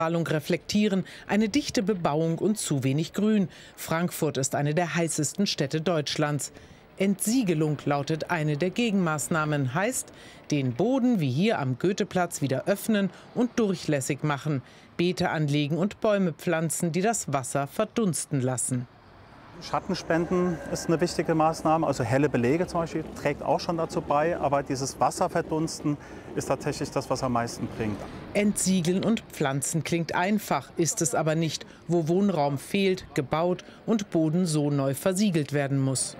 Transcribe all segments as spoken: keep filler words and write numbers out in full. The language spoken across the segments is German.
Reflektieren, eine dichte Bebauung und zu wenig Grün. Frankfurt ist eine der heißesten Städte Deutschlands. Entsiegelung lautet eine der Gegenmaßnahmen, heißt, den Boden wie hier am Goetheplatz wieder öffnen und durchlässig machen, Beete anlegen und Bäume pflanzen, die das Wasser verdunsten lassen. Schattenspenden ist eine wichtige Maßnahme, also helle Belege zum Beispiel trägt auch schon dazu bei, aber dieses Wasserverdunsten ist tatsächlich das, was am meisten bringt. Entsiegeln und pflanzen klingt einfach, ist es aber nicht, wo Wohnraum fehlt, gebaut und Boden so neu versiegelt werden muss.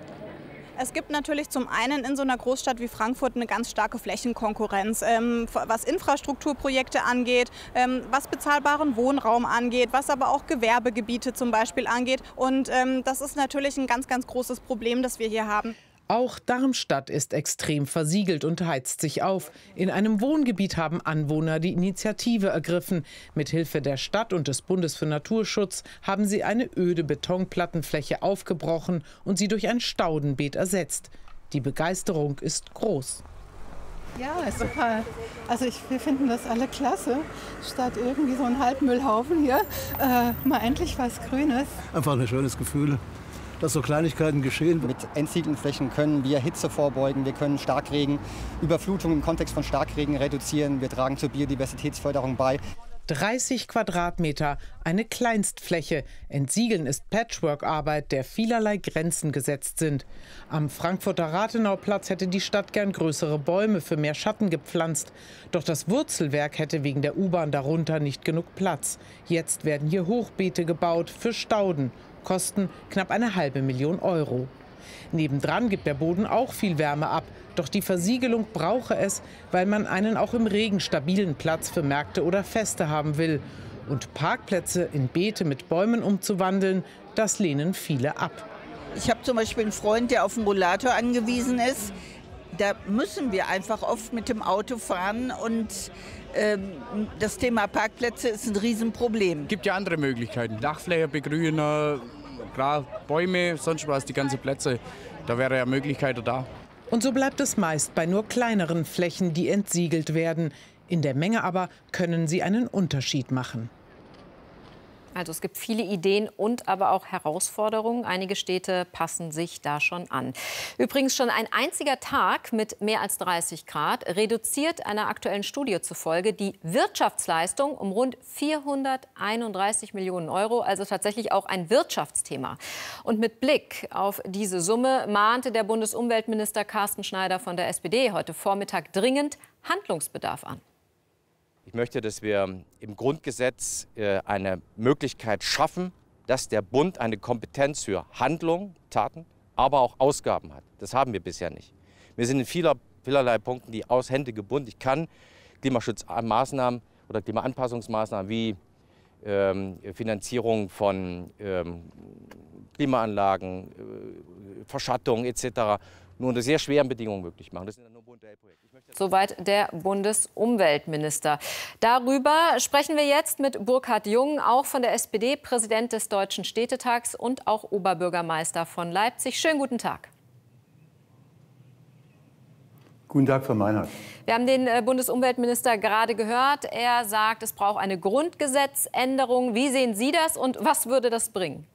Es gibt natürlich zum einen in so einer Großstadt wie Frankfurt eine ganz starke Flächenkonkurrenz, ähm, was Infrastrukturprojekte angeht, ähm, was bezahlbaren Wohnraum angeht, was aber auch Gewerbegebiete zum Beispiel angeht. Und ähm, das ist natürlich ein ganz, ganz großes Problem, das wir hier haben. Auch Darmstadt ist extrem versiegelt und heizt sich auf. In einem Wohngebiet haben Anwohner die Initiative ergriffen. Mithilfe der Stadt und des Bundes für Naturschutz haben sie eine öde Betonplattenfläche aufgebrochen und sie durch ein Staudenbeet ersetzt. Die Begeisterung ist groß. Ja, ist super. Also ich, wir finden das alle klasse. Statt irgendwie so ein Halbmüllhaufen hier, äh, mal endlich was Grünes. Einfach ein schönes Gefühl, dass so Kleinigkeiten geschehen. Mit Entsiegelflächen können wir Hitze vorbeugen, wir können Starkregen, Überflutungen im Kontext von Starkregen reduzieren, wir tragen zur Biodiversitätsförderung bei. dreißig Quadratmeter, eine Kleinstfläche. Entsiegeln ist Patchwork-Arbeit, der vielerlei Grenzen gesetzt sind. Am Frankfurter Rathenauplatz hätte die Stadt gern größere Bäume für mehr Schatten gepflanzt. Doch das Wurzelwerk hätte wegen der U-Bahn darunter nicht genug Platz. Jetzt werden hier Hochbeete gebaut für Stauden. Kosten knapp eine halbe Million Euro. Nebendran gibt der Boden auch viel Wärme ab. Doch die Versiegelung brauche es, weil man einen auch im Regen stabilen Platz für Märkte oder Feste haben will. Und Parkplätze in Beete mit Bäumen umzuwandeln, das lehnen viele ab. Ich habe zum Beispiel einen Freund, der auf den Rollator angewiesen ist. Da müssen wir einfach oft mit dem Auto fahren und ähm, das Thema Parkplätze ist ein Riesenproblem. Es gibt ja andere Möglichkeiten, Dachfläche begrünen, klar, Bäume, sonst was, die ganzen Plätze, da wäre ja Möglichkeiten da. Und so bleibt es meist bei nur kleineren Flächen, die entsiegelt werden. In der Menge aber können sie einen Unterschied machen. Also es gibt viele Ideen und aber auch Herausforderungen. Einige Städte passen sich da schon an. Übrigens schon ein einziger Tag mit mehr als dreißig Grad reduziert einer aktuellen Studie zufolge die Wirtschaftsleistung um rund vierhunderteinunddreißig Millionen Euro. Also tatsächlich auch ein Wirtschaftsthema. Und mit Blick auf diese Summe mahnte der Bundesumweltminister Carsten Schneider von der S P D heute Vormittag dringend Handlungsbedarf an. Ich möchte, dass wir im Grundgesetz eine Möglichkeit schaffen, dass der Bund eine Kompetenz für Handlung, Taten, aber auch Ausgaben hat. Das haben wir bisher nicht. Wir sind in vieler, vielerlei Punkten die aus Hände gebunden. Ich kann Klimaschutzmaßnahmen oder Klimaanpassungsmaßnahmen wie ähm, Finanzierung von ähm, Klimaanlagen, äh, Verschattung et cetera nur unter sehr schweren Bedingungen möglich machen. Das sind nur Bund-Projekte. Soweit der Bundesumweltminister. Darüber sprechen wir jetzt mit Burkhard Jung, auch von der S P D, Präsident des Deutschen Städtetags und auch Oberbürgermeister von Leipzig. Schönen guten Tag. Guten Tag, Frau Meinhardt. Wir haben den Bundesumweltminister gerade gehört. Er sagt, es braucht eine Grundgesetzänderung. Wie sehen Sie das und was würde das bringen?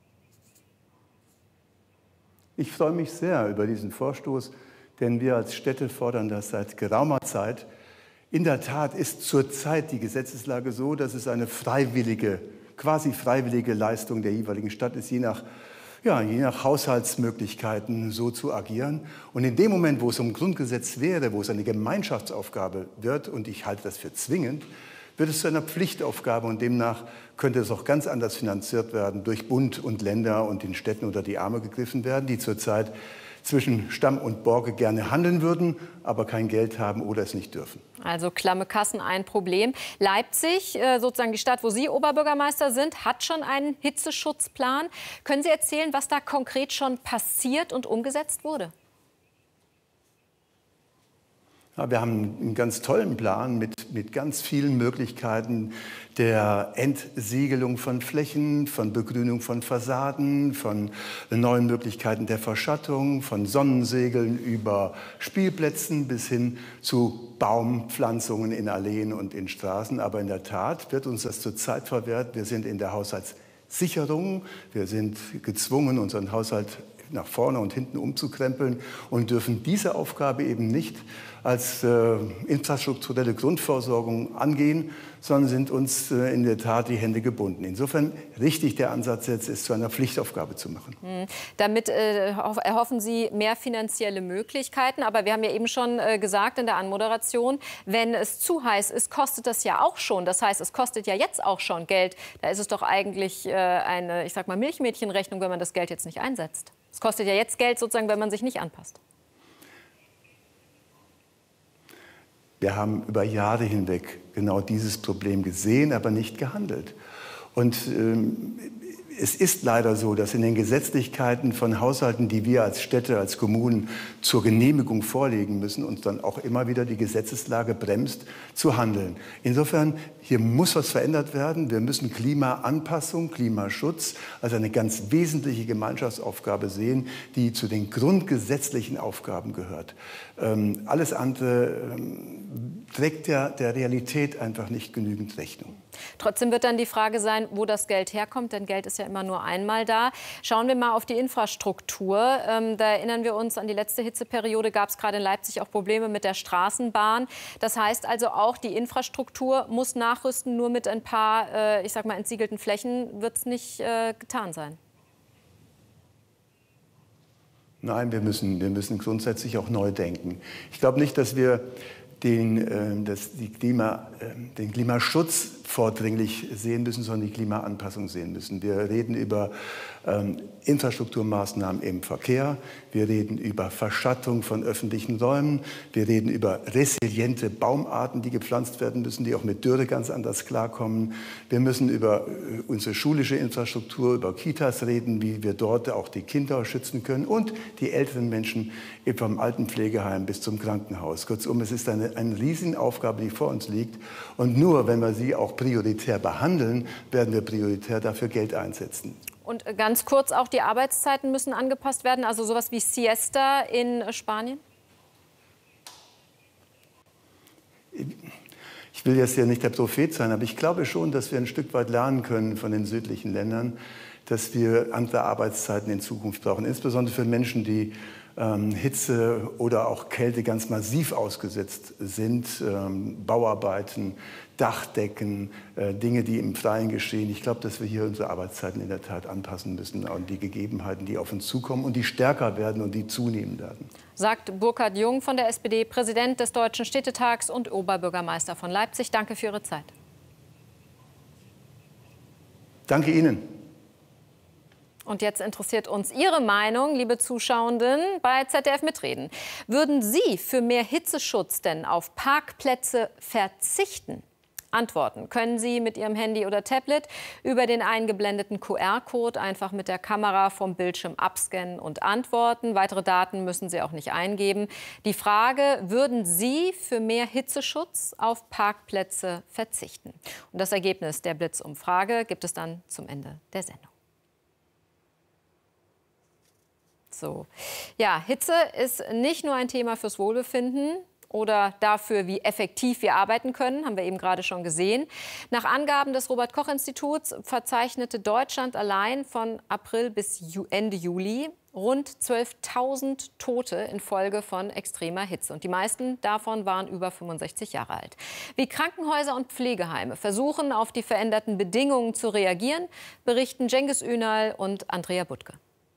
Ich freue mich sehr über diesen Vorstoß, denn wir als Städte fordern das seit geraumer Zeit. In der Tat ist zurzeit die Gesetzeslage so, dass es eine freiwillige, quasi freiwillige Leistung der jeweiligen Stadt ist, je nach, ja, je nach Haushaltsmöglichkeiten so zu agieren. Und in dem Moment, wo es um Grundgesetz wäre, wo es eine Gemeinschaftsaufgabe wird, und ich halte das für zwingend, wird es zu einer Pflichtaufgabe und demnach könnte es auch ganz anders finanziert werden, durch Bund und Länder und den Städten unter die Arme gegriffen werden, die zurzeit zwischen Stamm und Borke gerne handeln würden, aber kein Geld haben oder es nicht dürfen. Also klamme Kassen ein Problem. Leipzig, sozusagen die Stadt, wo Sie Oberbürgermeister sind, hat schon einen Hitzeschutzplan. Können Sie erzählen, was da konkret schon passiert und umgesetzt wurde? Ja, wir haben einen ganz tollen Plan mit, mit ganz vielen Möglichkeiten der Entsiegelung von Flächen, von Begrünung von Fassaden, von neuen Möglichkeiten der Verschattung, von Sonnensegeln über Spielplätzen bis hin zu Baumpflanzungen in Alleen und in Straßen. Aber in der Tat wird uns das zurzeit verwehrt. Wir sind in der Haushaltssicherung. Wir sind gezwungen, unseren Haushalt nach vorne und hinten umzukrempeln und dürfen diese Aufgabe eben nicht als äh, infrastrukturelle Grundversorgung angehen, sondern sind uns äh, in der Tat die Hände gebunden. Insofern richtig der Ansatz jetzt ist, zu einer Pflichtaufgabe zu machen. Hm. Damit äh, erhoffen Sie mehr finanzielle Möglichkeiten. Aber wir haben ja eben schon äh, gesagt in der Anmoderation, wenn es zu heiß ist, kostet das ja auch schon. Das heißt, es kostet ja jetzt auch schon Geld. Da ist es doch eigentlich äh, eine, ich sag mal, Milchmädchenrechnung, wenn man das Geld jetzt nicht einsetzt. Es kostet ja jetzt Geld, sozusagen, wenn man sich nicht anpasst. Wir haben über Jahre hinweg genau dieses Problem gesehen, aber nicht gehandelt. Und ähm, es ist leider so, dass in den Gesetzlichkeiten von Haushalten, die wir als Städte, als Kommunen zur Genehmigung vorlegen müssen, uns dann auch immer wieder die Gesetzeslage bremst, zu handeln. Insofern, hier muss was verändert werden. Wir müssen Klimaanpassung, Klimaschutz als eine ganz wesentliche Gemeinschaftsaufgabe sehen, die zu den grundgesetzlichen Aufgaben gehört. Ähm, alles andere ähm, trägt der, der Realität einfach nicht genügend Rechnung. Trotzdem wird dann die Frage sein, wo das Geld herkommt, denn Geld ist ja immer nur einmal da. Schauen wir mal auf die Infrastruktur. Ähm, da erinnern wir uns an die letzte Hitzeperiode, gab es gerade in Leipzig auch Probleme mit der Straßenbahn. Das heißt also auch, die Infrastruktur muss nachrüsten, nur mit ein paar, äh, ich sag mal, entsiegelten Flächen wird es nicht äh, getan sein. Nein, wir müssen, wir müssen grundsätzlich auch neu denken. Ich glaube nicht, dass wir den, äh, das, die Klima, äh, den Klimaschutz vordringlich sehen müssen, sondern die Klimaanpassung sehen müssen. Wir reden über ähm, Infrastrukturmaßnahmen im Verkehr, wir reden über Verschattung von öffentlichen Räumen, wir reden über resiliente Baumarten, die gepflanzt werden müssen, die auch mit Dürre ganz anders klarkommen. Wir müssen über äh, unsere schulische Infrastruktur, über Kitas reden, wie wir dort auch die Kinder schützen können und die älteren Menschen vom Altenpflegeheim bis zum Krankenhaus. Kurzum, es ist eine, eine Riesenaufgabe, die vor uns liegt. Und nur wenn wir sie auch prioritär behandeln, werden wir prioritär dafür Geld einsetzen. Und ganz kurz, auch die Arbeitszeiten müssen angepasst werden, also sowas wie Siesta in Spanien? Ich will jetzt ja nicht der Prophet sein, aber ich glaube schon, dass wir ein Stück weit lernen können von den südlichen Ländern, dass wir andere Arbeitszeiten in Zukunft brauchen, insbesondere für Menschen, die ähm, Hitze oder auch Kälte ganz massiv ausgesetzt sind, ähm, Bauarbeiten, Dachdecken, äh, Dinge, die im Freien geschehen. Ich glaube, dass wir hier unsere Arbeitszeiten in der Tat anpassen müssen an die Gegebenheiten, die auf uns zukommen und die stärker werden und die zunehmen werden. Sagt Burkhard Jung von der S P D, Präsident des Deutschen Städtetags und Oberbürgermeister von Leipzig. Danke für Ihre Zeit. Danke Ihnen. Und jetzt interessiert uns Ihre Meinung, liebe Zuschauenden, bei Z D F Mitreden. Würden Sie für mehr Hitzeschutz denn auf Parkplätze verzichten? Antworten können Sie mit Ihrem Handy oder Tablet über den eingeblendeten Q R-Code einfach mit der Kamera vom Bildschirm abscannen und antworten. Weitere Daten müssen Sie auch nicht eingeben. Die Frage, würden Sie für mehr Hitzeschutz auf Parkplätze verzichten? Und das Ergebnis der Blitzumfrage gibt es dann zum Ende der Sendung. So. Ja, Hitze ist nicht nur ein Thema fürs Wohlbefinden oder dafür, wie effektiv wir arbeiten können, haben wir eben gerade schon gesehen. Nach Angaben des Robert-Koch-Instituts verzeichnete Deutschland allein von April bis Ende Juli rund zwölftausend Tote infolge von extremer Hitze. Und die meisten davon waren über fünfundsechzig Jahre alt. Wie Krankenhäuser und Pflegeheime versuchen, auf die veränderten Bedingungen zu reagieren, berichten Cengiz Ünal und Andrea Butke.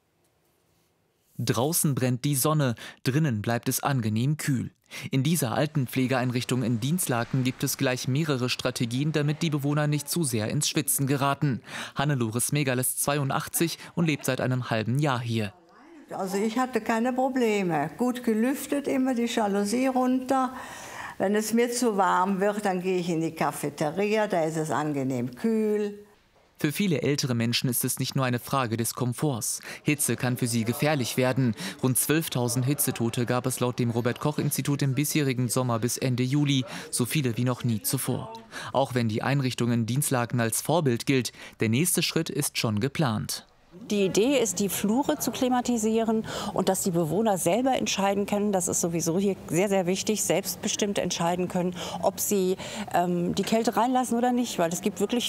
Draußen brennt die Sonne, drinnen bleibt es angenehm kühl. In dieser Altenpflegeeinrichtung in Dinslaken gibt es gleich mehrere Strategien, damit die Bewohner nicht zu sehr ins Schwitzen geraten. Hannelore Smegal ist zweiundachtzig und lebt seit einem halben Jahr hier. Also ich hatte keine Probleme. Gut gelüftet, immer die Jalousie runter. Wenn es mir zu warm wird, dann gehe ich in die Cafeteria, da ist es angenehm kühl. Für viele ältere Menschen ist es nicht nur eine Frage des Komforts. Hitze kann für sie gefährlich werden. Rund zwölftausend Hitzetote gab es laut dem Robert-Koch-Institut im bisherigen Sommer bis Ende Juli, so viele wie noch nie zuvor. Auch wenn die Einrichtung in Dinslaken als Vorbild gilt, der nächste Schritt ist schon geplant. Die Idee ist, die Flure zu klimatisieren und dass die Bewohner selber entscheiden können, das ist sowieso hier sehr, sehr wichtig, selbstbestimmt entscheiden können, ob sie ähm, die Kälte reinlassen oder nicht. Weil es gibt wirklich